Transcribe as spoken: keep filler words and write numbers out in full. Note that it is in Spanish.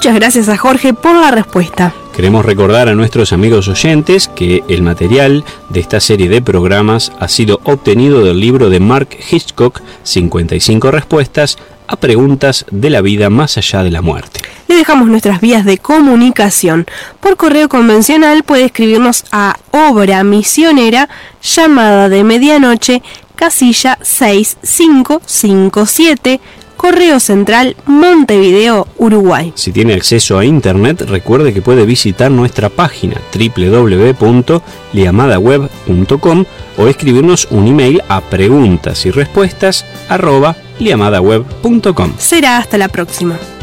Muchas gracias a Jorge por la respuesta. Queremos recordar a nuestros amigos oyentes que el material de esta serie de programas ha sido obtenido del libro de Mark Hitchcock, cincuenta y cinco respuestas a preguntas de la vida más allá de la muerte. Le dejamos nuestras vías de comunicación. Por correo convencional puede escribirnos a Obra Misionera, Llamada de Medianoche, casilla seis cinco cinco siete, Correo Central, Montevideo, Uruguay. Si tiene acceso a internet, recuerde que puede visitar nuestra página doble u doble u doble u punto liamada web punto com o escribirnos un email a preguntas y respuestas arroba liamada web punto com. Será hasta la próxima.